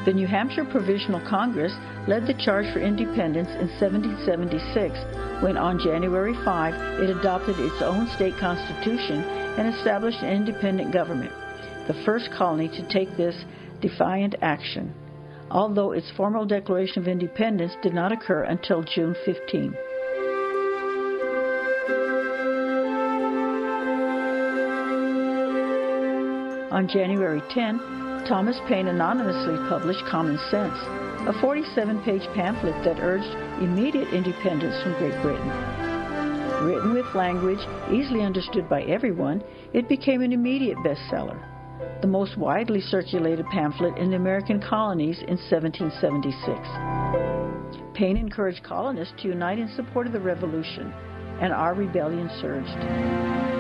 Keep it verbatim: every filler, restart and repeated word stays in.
The New Hampshire Provisional Congress led the charge for independence in seventeen seventy-six, when on January fifth it adopted its own state constitution and established an independent government, the first colony to take this defiant action, although its formal declaration of independence did not occur until June fifteenth. On January tenth, Thomas Paine anonymously published Common Sense, a forty-seven page pamphlet that urged immediate independence from Great Britain. Written with language easily understood by everyone, it became an immediate bestseller, the most widely circulated pamphlet in the American colonies in seventeen seventy-six. Paine encouraged colonists to unite in support of the Revolution, and our rebellion surged.